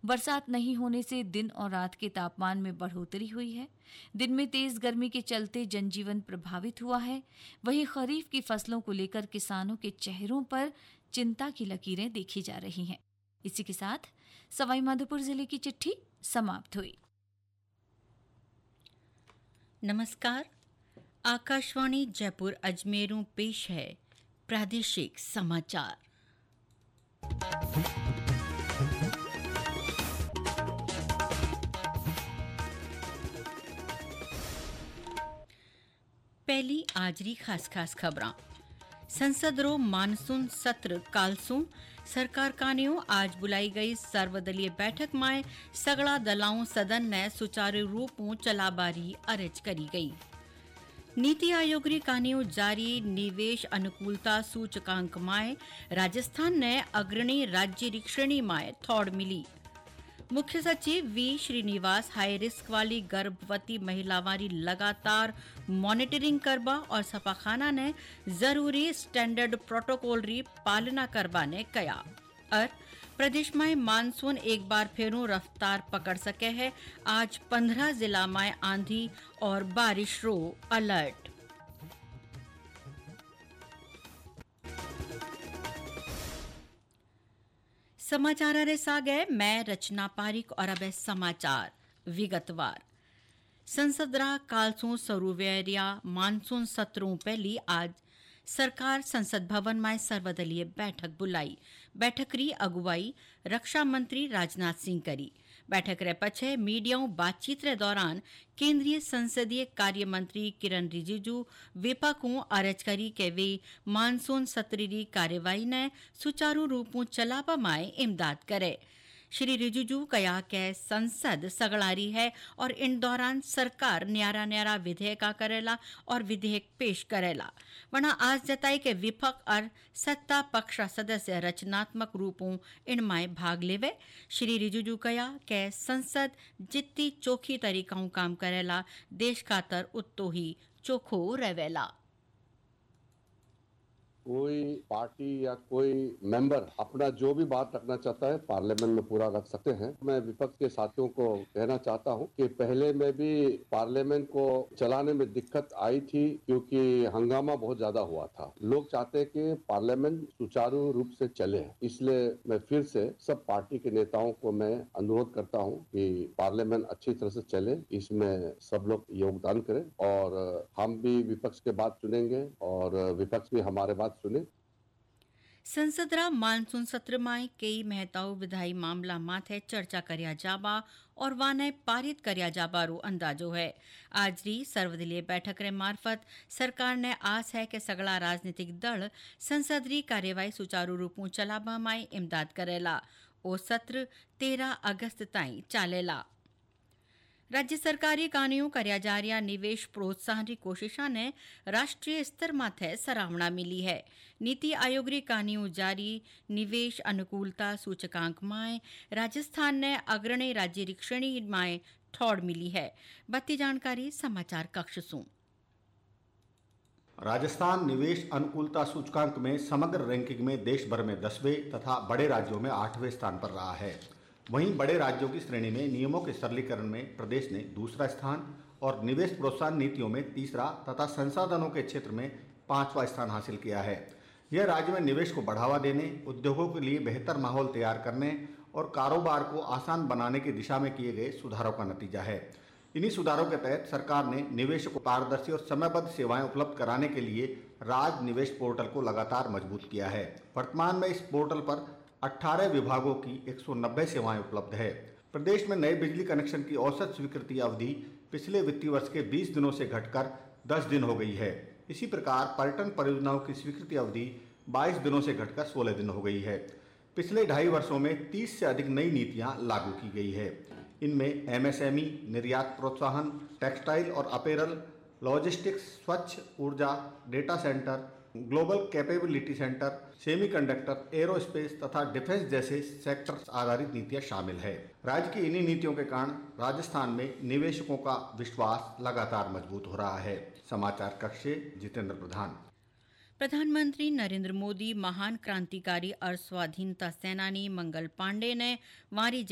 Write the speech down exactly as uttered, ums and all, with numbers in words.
बरसात नहीं होने से दिन और रात के तापमान में बढ़ोतरी हुई है। दिन में तेज गर्मी के चलते जनजीवन प्रभावित हुआ है। वहीं खरीफ की फसलों को लेकर किसानों के चेहरों पर चिंता की लकीरें देखी जा रही हैं। इसी के साथ सवाईमाधोपुर जिले की चिट्ठी समाप्त हुई। नमस्कार, आकाशवाणी जयपुर अजमेरों पेश है प्रादेशिक समाचार। पहली आजरी खास खास खबरां। संसद रो मानसून सत्र कालसू सरकार कान्यो आज बुलाई गई सर्वदलीय बैठक में सगड़ा दलाओं सदन ने सुचारू रूपों चलाबारी अरज करी गई। नीति आयोग री कान्यो जारी निवेश अनुकूलता सूचकांक में राजस्थान ने अग्रणी राज्य री श्रेणी में थोड़ मिली। मुख्य सचिव वी श्रीनिवास हाई रिस्क वाली गर्भवती महिलावारी लगातार मॉनिटरिंग करबा और सफाखाना ने जरूरी स्टैंडर्ड प्रोटोकॉल री पालना करबा ने कया। और प्रदेश में मानसून एक बार फेरू रफ्तार पकड़ सके है। आज पंद्रह जिला में आंधी और बारिश रो अलर्ट। समाचार रे सागे मैं रचना पारिक और अब समाचार विगतवार। संसद रा कालसू सरुवेरिया मानसून सत्रों पहली आज सरकार संसद भवन में सर्वदलीय बैठक बुलाई। बैठक री अगुवाई रक्षा मंत्री राजनाथ सिंह करी। बैठक रे पछे मीडिया बातचीत रे दौरान केंद्रीय संसदीय कार्य मंत्री किरण रिजिजू विपक्षों अरज करी के वे मानसून सत्र री कार्यवाही ने सुचारू रूपों चलावा में इमदाद करे। श्री रिजिजू कया के संसद सगड़ारी है और इन दौरान सरकार न्यारा न्यारा विधेयक करेला और विधेयक पेश करेला। वरना आज जताई के विपक्ष और सत्ता पक्ष सदस्य रचनात्मक रूपों इनमें भाग लेवे। श्री रिजिजू कया के संसद जितनी चोखी तरीकाओं काम करेला देश खातर उतो ही चोखो रहेला। कोई पार्टी या कोई मेंबर अपना जो भी बात रखना चाहता है पार्लियामेंट में पूरा रख सकते हैं। मैं विपक्ष के साथियों को कहना चाहता हूं कि पहले में भी पार्लियामेंट को चलाने में दिक्कत आई थी क्योंकि हंगामा बहुत ज्यादा हुआ था। लोग चाहते हैं कि पार्लियामेंट सुचारू रूप से चले, इसलिए मैं फिर से सब पार्टी के नेताओं को मैं अनुरोध करता हूं कि पार्लियामेंट अच्छी तरह से चले, इसमें सब लोग योगदान करें और हम भी विपक्ष के बात सुनेंगे और विपक्ष भी हमारे बात सुने। संसद रा मानसून सत्र में कई महत्व विधायी मामला माथे चर्चा करया जाबा और वाने पारित करया जाबा रो अंदाजो है। आज री सर्वदलीय बैठक रे मार्फत सरकार ने आस है कि सगला राजनीतिक दल संसद री कार्यवाही सुचारू रूपों चलाबा में इमदाद करेला। ओ सत्र तेरह अगस्त ताईं चालेला। राज्य सरकारी कानून करया जा रहा निवेश प्रोत्साहन की कोशिशा ने राष्ट्रीय स्तर माथे सराहना मिली है। नीति आयोग री कानून जारी निवेश अनुकूलता सूचकांक में राजस्थान ने अग्रणी राज्य री श्रेणी में ठोड़ मिली है। बत्ती जानकारी समाचार कक्ष सु। राजस्थान निवेश अनुकूलता सूचकांक में समग्र रैंकिंग में देश भर में दसवें तथा बड़े राज्यों में आठवें स्थान पर रहा है। वहीं बड़े राज्यों की श्रेणी में नियमों के सरलीकरण में प्रदेश ने दूसरा स्थान और निवेश प्रोत्साहन नीतियों में तीसरा तथा संसाधनों के क्षेत्र में पांचवा स्थान हासिल किया है। यह राज्य में निवेश को बढ़ावा देने, उद्योगों के लिए बेहतर माहौल तैयार करने और कारोबार को आसान बनाने की दिशा में किए गए सुधारों का नतीजा है। इन्हीं सुधारों के तहत सरकार ने निवेशकों को पारदर्शी और समयबद्ध सेवाएं उपलब्ध कराने के लिए राज निवेश पोर्टल को लगातार मजबूत किया है। वर्तमान में इस पोर्टल पर अठारह विभागों की एक सौ नब्बे सेवाएं उपलब्ध है। प्रदेश में नए बिजली कनेक्शन की औसत स्वीकृति अवधि पिछले वित्तीय वर्ष के बीस दिनों से घटकर दस दिन हो गई है। इसी प्रकार पर्यटन परियोजनाओं की स्वीकृति अवधि बाईस दिनों से घटकर सोलह दिन हो गई है। पिछले ढाई वर्षों में तीस से अधिक नई नीतियां लागू की गई है। इनमें एमएसएमई, निर्यात प्रोत्साहन, टेक्सटाइल और अपैरल, लॉजिस्टिक्स, स्वच्छ ऊर्जा, data centre, global capability centre, semiconductor, aerospace तथा डिफेंस जैसे सेक्टर आधारित नीतियां शामिल है। राज्य की इन्हीं नीतियों के कारण राजस्थान में निवेशकों का विश्वास लगातार मजबूत हो रहा है। समाचार कक्ष से जितेंद्र प्रधान। प्रधानमंत्री नरेंद्र मोदी महान क्रांतिकारी और स्वाधीनता सेनानी मंगल पांडे ने वारी